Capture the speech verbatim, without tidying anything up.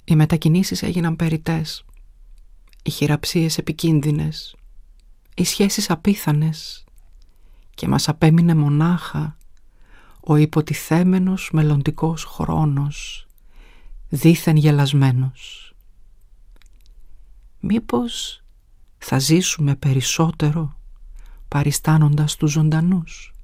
Οι μετακινήσεις έγιναν περιττές, οι χειραψίες επικίνδυνες, οι σχέσεις απίθανες και μας απέμεινε μονάχα ο υποτιθέμενος μελλοντικός χρόνος, δήθεν γελασμένος. Μήπως θα ζήσουμε περισσότερο παριστάνοντας τους ζωντανούς?